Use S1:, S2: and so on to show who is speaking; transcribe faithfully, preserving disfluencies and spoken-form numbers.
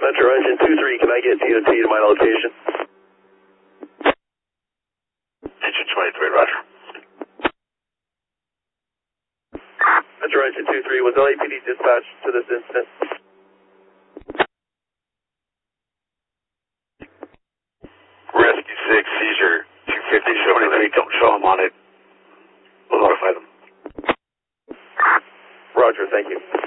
S1: Metro Engine two three, can I get D O T to my location?
S2: Engine twenty-three, roger.
S1: Metro Engine two three, was L A P D dispatched to this incident?
S2: Rescue six, seizure two fifty, twenty-three, don't show them on it. We'll notify them.
S1: Roger, thank you.